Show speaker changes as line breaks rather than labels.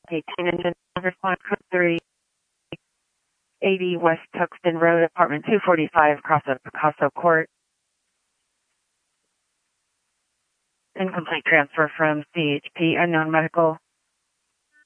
18 engine response code 380 West Tuxton Road, apartment 245, Picasso Court. Incomplete transfer from CHP, unknown medical.